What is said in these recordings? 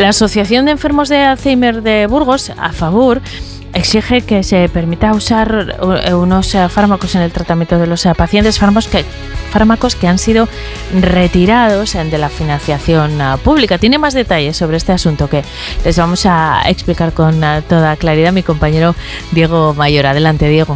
La Asociación de Enfermos de Alzheimer de Burgos, AFABUR, exige que se permita usar unos fármacos en el tratamiento de los pacientes, fármacos que han sido retirados de la financiación pública. Tiene más detalles sobre este asunto que les vamos a explicar con toda claridad mi compañero Diego Mayor. Adelante, Diego.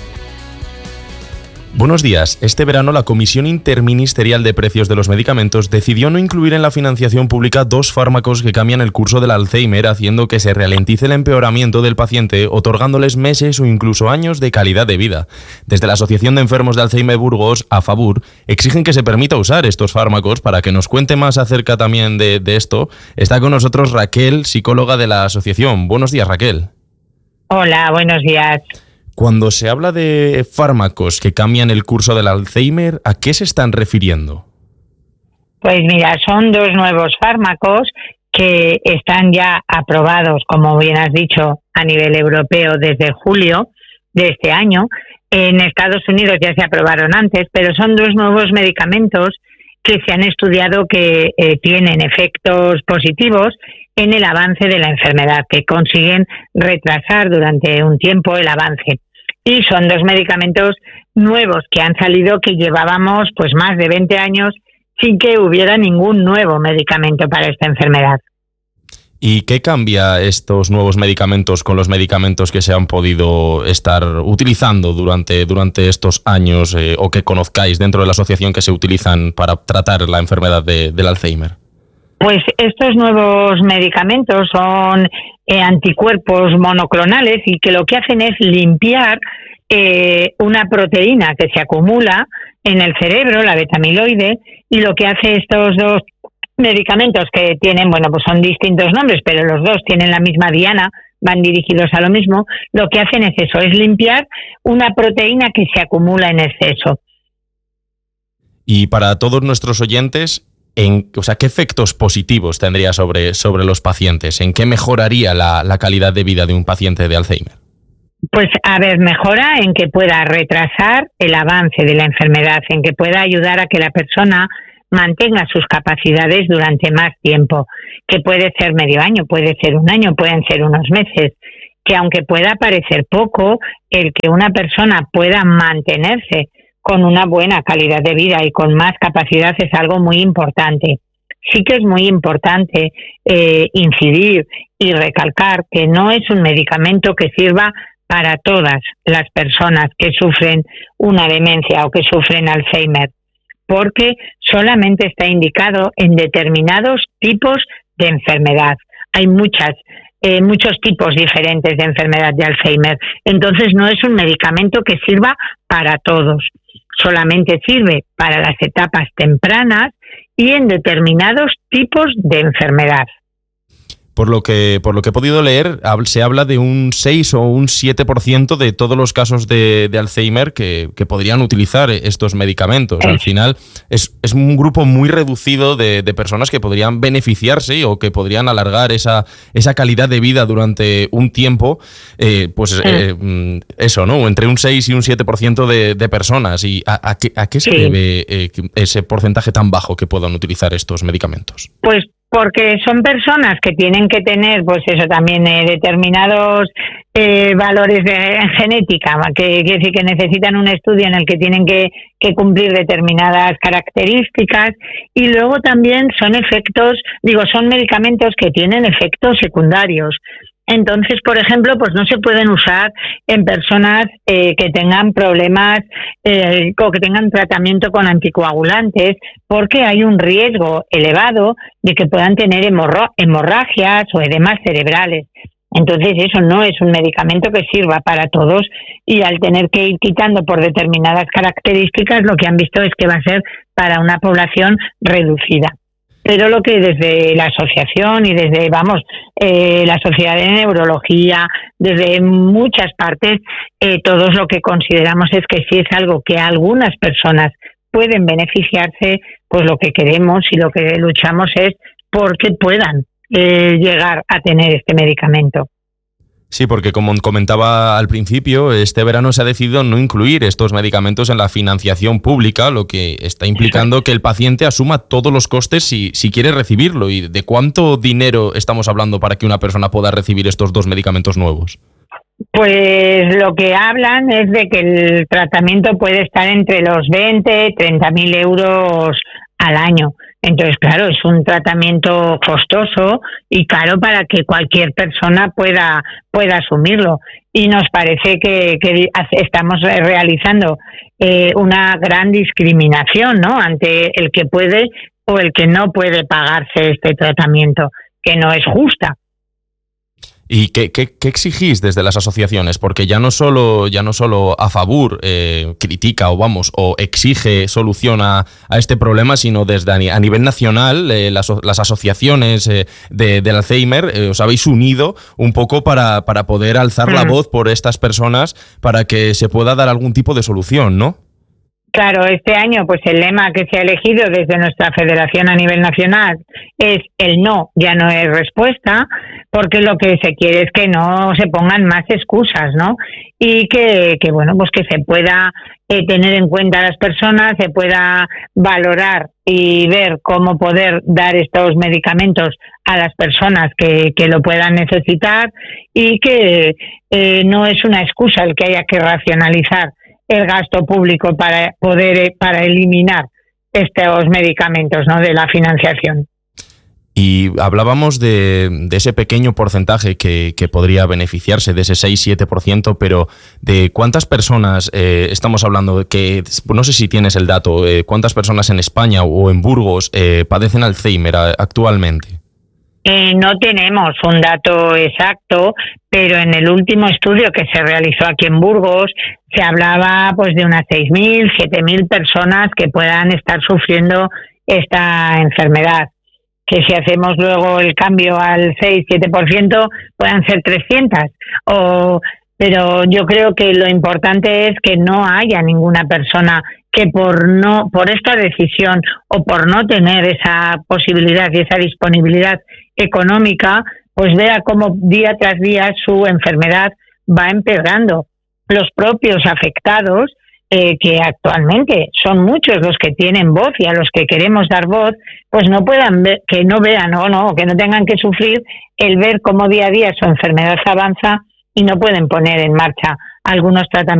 Buenos días. Este verano la Comisión Interministerial de Precios de los Medicamentos decidió no incluir en la financiación pública 2 fármacos que cambian el curso del Alzheimer, haciendo que se ralentice el empeoramiento del paciente, otorgándoles meses o incluso años de calidad de vida. Desde la Asociación de Enfermos de Alzheimer Burgos, AFABUR, exigen que se permita usar estos fármacos. Para que nos cuente más acerca también de esto, está con nosotros Raquel, psicóloga de la asociación. Buenos días, Raquel. Hola, buenos días. Cuando se habla de fármacos que cambian el curso del Alzheimer, ¿a qué se están refiriendo? Pues mira, son 2 nuevos fármacos que están ya aprobados, como bien has dicho, a nivel europeo desde julio de este año. En Estados Unidos ya se aprobaron antes, pero son 2 nuevos medicamentos que se han estudiado que tienen efectos positivos en el avance de la enfermedad, que consiguen retrasar durante un tiempo el avance. Y son 2 medicamentos nuevos que han salido, que llevábamos pues más de 20 años sin que hubiera ningún nuevo medicamento para esta enfermedad. ¿Y qué cambia estos nuevos medicamentos con los medicamentos que se han podido estar utilizando durante estos años o que conozcáis dentro de la asociación que se utilizan para tratar la enfermedad del Alzheimer? Pues estos nuevos medicamentos son anticuerpos monoclonales y que lo que hacen es limpiar una proteína que se acumula en el cerebro, la beta-amiloide, y lo que hace estos 2 medicamentos, que tienen, pues son distintos nombres, pero los 2 tienen la misma diana, van dirigidos a lo mismo, lo que hacen es eso, es limpiar una proteína que se acumula en exceso. Y para todos nuestros oyentes, ¿qué efectos positivos tendría sobre los pacientes? ¿En qué mejoraría la calidad de vida de un paciente de Alzheimer? Pues mejora en que pueda retrasar el avance de la enfermedad, en que pueda ayudar a que la persona mantenga sus capacidades durante más tiempo, que puede ser medio año, puede ser un año, pueden ser unos meses, que aunque pueda parecer poco, el que una persona pueda mantenerse con una buena calidad de vida y con más capacidad es algo muy importante. Sí que es muy importante incidir y recalcar que no es un medicamento que sirva para todas las personas que sufren una demencia o que sufren Alzheimer, porque solamente está indicado en determinados tipos de enfermedad. Hay muchos tipos diferentes de enfermedad de Alzheimer, entonces no es un medicamento que sirva para todos. Solamente sirve para las etapas tempranas y en determinados tipos de enfermedad. Por lo que he podido leer, se habla de un 6 o un 7% de todos los casos de Alzheimer que podrían utilizar estos medicamentos. Al final es un grupo muy reducido de personas que podrían beneficiarse o que podrían alargar esa calidad de vida durante un tiempo. Eso, ¿no? Entre un 6 y un 7% de personas. ¿Y a qué se debe ese porcentaje tan bajo que puedan utilizar estos medicamentos? Pues porque son personas que tienen que tener, pues eso también, determinados valores de genética, que sí que necesitan un estudio en el que tienen que cumplir determinadas características, y luego también son medicamentos que tienen efectos secundarios. Entonces, por ejemplo, pues no se pueden usar en personas que tengan problemas o que tengan tratamiento con anticoagulantes, porque hay un riesgo elevado de que puedan tener hemorragias o edemas cerebrales. Entonces, eso no es un medicamento que sirva para todos, y al tener que ir quitando por determinadas características, lo que han visto es que va a ser para una población reducida. Pero lo que desde la asociación y desde, la Sociedad de Neurología, desde muchas partes, todos lo que consideramos es que si es algo que algunas personas pueden beneficiarse, pues lo que queremos y lo que luchamos es porque puedan llegar a tener este medicamento. Sí, porque como comentaba al principio, este verano se ha decidido no incluir estos medicamentos en la financiación pública, lo que está implicando que el paciente asuma todos los costes si quiere recibirlo. ¿Y de cuánto dinero estamos hablando para que una persona pueda recibir estos 2 medicamentos nuevos? Pues lo que hablan es de que el tratamiento puede estar entre los 20 y 30.000 euros al año. Entonces, claro, es un tratamiento costoso y caro para que cualquier persona pueda asumirlo. Y nos parece que estamos realizando una gran discriminación, ¿no?, ante el que puede o el que no puede pagarse este tratamiento, que no es justa. ¿Y qué exigís desde las asociaciones? Porque ya no solo AFABUR critica o exige solución a este problema, sino desde a nivel nacional las asociaciones del Alzheimer os habéis unido un poco para poder alzar la voz por estas personas para que se pueda dar algún tipo de solución, ¿no? Claro, este año pues el lema que se ha elegido desde nuestra federación a nivel nacional es el no, ya no es respuesta, porque lo que se quiere es que no se pongan más excusas, ¿no? Y que bueno, pues que se pueda tener en cuenta a las personas, se pueda valorar y ver cómo poder dar estos medicamentos a las personas que lo puedan necesitar, y que no es una excusa el que haya que racionalizar el gasto público para eliminar estos medicamentos, ¿no?, de la financiación. Y hablábamos de ese pequeño porcentaje que podría beneficiarse, de ese 6-7%, pero ¿de cuántas personas estamos hablando? Que no sé si tienes el dato, ¿cuántas personas en España o en Burgos padecen Alzheimer actualmente? No tenemos un dato exacto, pero en el último estudio que se realizó aquí en Burgos se hablaba pues de unas 6.000, 7.000 personas que puedan estar sufriendo esta enfermedad. Que si hacemos luego el cambio al 6-7% puedan ser 300. Pero yo creo que lo importante es que no haya ninguna persona que por esta decisión o por no tener esa posibilidad y esa disponibilidad económica, pues vea cómo día tras día su enfermedad va empeorando. Los propios afectados, que actualmente son muchos los que tienen voz y a los que queremos dar voz, pues no puedan ver, que no vean que no tengan que sufrir el ver cómo día a día su enfermedad avanza y no pueden poner en marcha algunos tratamientos